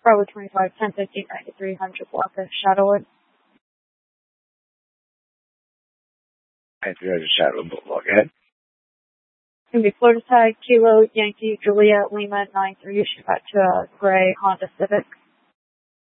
Bravo 25, 1015, 9300 Walker, Shadowwood. 9300 Shadowwood, walk ahead. Going to be Florida Tag, Kilo, Yankee, Juliet, Lima, 93, shoot back to a gray Honda Civic.